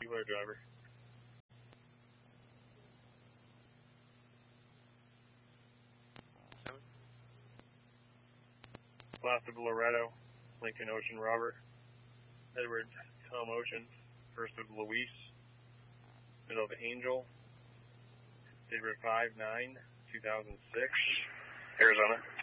Bueller driver. Last of Loretto, Lincoln Ocean Robert, Edward Tom Ocean, first of Luis, middle of Angel, Favorite 5-9, 2006, Arizona.